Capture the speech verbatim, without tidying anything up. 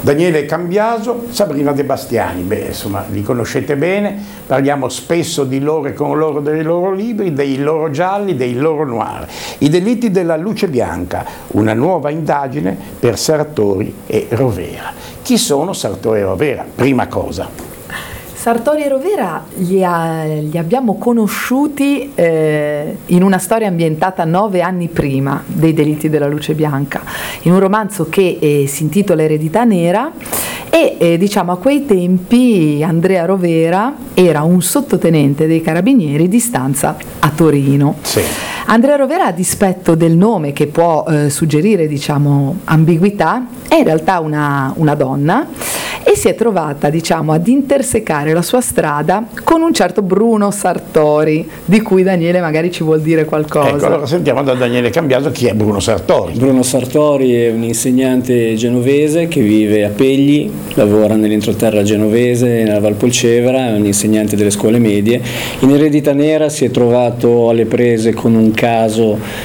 Daniele Cambiaso, Sabrina De Bastiani, beh, insomma, li conoscete bene, parliamo spesso di loro e con loro dei loro libri, dei loro gialli, dei loro noir. I delitti della luce bianca, una nuova indagine per Sartori e Rovera. Chi sono Sartori e Rovera? Prima cosa. Sartori e Rovera li, ha, li abbiamo conosciuti eh, in una storia ambientata nove anni prima dei delitti della luce bianca, in un romanzo che eh, si intitola Eredità nera e eh, diciamo a quei tempi Andrea Rovera era un sottotenente dei carabinieri di stanza a Torino. Sì. Andrea Rovera, a dispetto del nome che può eh, suggerire diciamo ambiguità, è in realtà una, una donna e si è trovata diciamo ad intersecare la sua strada con un certo Bruno Sartori, di cui Daniele magari ci vuol dire qualcosa. Ecco, allora sentiamo da Daniele Cambiaso chi è Bruno Sartori. Bruno Sartori è un insegnante genovese che vive a Pegli, lavora nell'entroterra genovese, nella Valpolcevera, è un insegnante delle scuole medie. In Eredità nera si è trovato alle prese con un caso